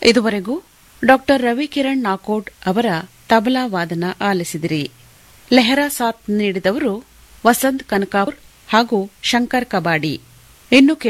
ಇದುವರೆಗೂ ಡಾ ರವಿಕಿರಣ್ ನಾಕೋಡ್ ಅವರ ತಬಲಾ ವಾದನ ಆಲಿಸಿದಿರಿ. ಲೆಹರಾ ಸಾಥ್ ನೀಡಿದವರು ವಸಂತ್ ಕನಕಾಪುರ್ ಹಾಗೂ ಶಂಕರ್ ಕಬಾಡಿ. ಇನ್ನು